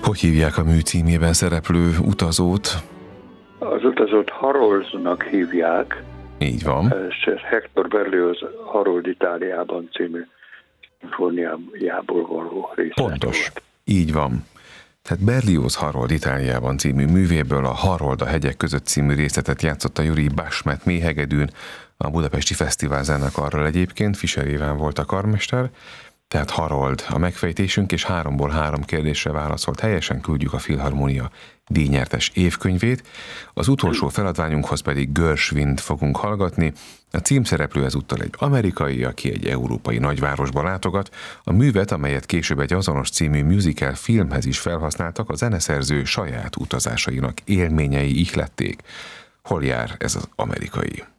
Hogy hívják a mű címében szereplő utazót? Az utazót Haroldnak hívják. Így van. És Hector Berlioz Harold Itáliában című szimfóniájából való része. Pontos. Így van. Tehát Berlioz Harold Itáliában című művéből a Harold a hegyek között című részletet játszotta Juri Bashmet méhegedűn, a Budapesti Fesztivál zenekarral egyébként, Fischer Iván volt a karmester. Tehát Harold a megfejtésünk, és 3-ból 3 kérdésre válaszolt helyesen, küldjük a Filharmonia díjnyertes évkönyvét. Az utolsó feladványunkhoz pedig Gershwint fogunk hallgatni. A címszereplő ezúttal egy amerikai, aki egy európai nagyvárosba látogat. A művet, amelyet később egy azonos című musical filmhez is felhasználtak, a zeneszerző saját utazásainak élményei ihlették. Hol jár ez az amerikai?